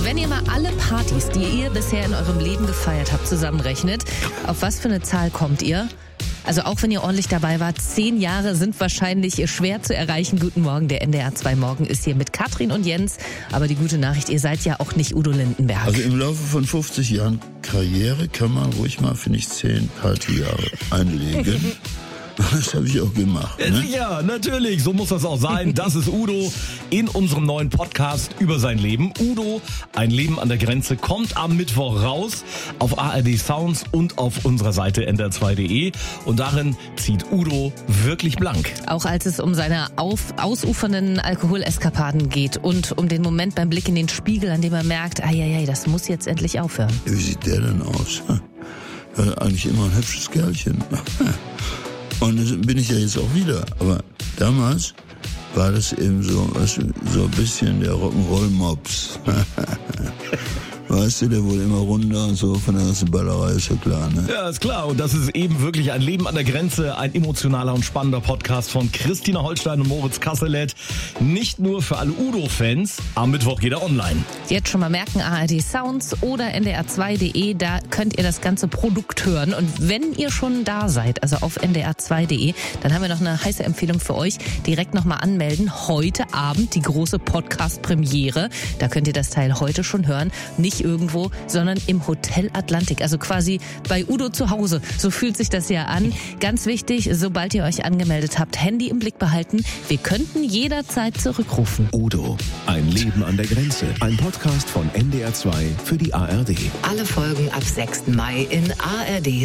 Wenn ihr mal alle Partys, die ihr bisher in eurem Leben gefeiert habt, zusammenrechnet, auf was für eine Zahl kommt ihr? Also auch wenn ihr ordentlich dabei wart, 10 Jahre sind wahrscheinlich schwer zu erreichen. Guten Morgen, der NDR 2 Morgen ist hier mit Katrin und Jens. Aber die gute Nachricht, ihr seid ja auch nicht Udo Lindenberg. Also im Laufe von 50 Jahren Karriere kann man ruhig mal, finde ich, 10 Partyjahre einlegen. Das habe ich auch gemacht. Ne? Ja, natürlich, so muss das auch sein. Das ist Udo in unserem neuen Podcast über sein Leben. Udo, ein Leben an der Grenze, kommt am Mittwoch raus auf ARD Sounds und auf unserer Seite ndr2.de. Und darin zieht Udo wirklich blank. Auch als es um seine ausufernden Alkoholeskapaden geht und um den Moment beim Blick in den Spiegel, an dem er merkt, das muss jetzt endlich aufhören. Wie sieht der denn aus? Ja, eigentlich immer ein hübsches Kerlchen. Und das bin ich ja jetzt auch wieder. Aber damals war das eben so ein bisschen der Rock'n'Roll-Mops. Weißt du, der wurde immer runter und so von der ganzen Ballerei, ist ja klar, ne? Ja, ist klar. Und das ist eben wirklich ein Leben an der Grenze, ein emotionaler und spannender Podcast von Christina Holstein und Moritz Kasselet. Nicht nur für alle Udo-Fans. Am Mittwoch geht er online. Jetzt schon mal merken, ARD Sounds oder ndr2.de, da könnt ihr das ganze Produkt hören. Und wenn ihr schon da seid, also auf ndr2.de, dann haben wir noch eine heiße Empfehlung für euch. Direkt nochmal anmelden. Heute Abend die große Podcast-Premiere. Da könnt ihr das Teil heute schon hören. Nicht irgendwo, sondern im Hotel Atlantik. Also quasi bei Udo zu Hause. So fühlt sich das ja an. Ganz wichtig, sobald ihr euch angemeldet habt, Handy im Blick behalten. Wir könnten jederzeit zurückrufen. Udo, ein Leben an der Grenze. Ein Podcast von NDR 2 für die ARD. Alle Folgen ab 6. Mai in ARD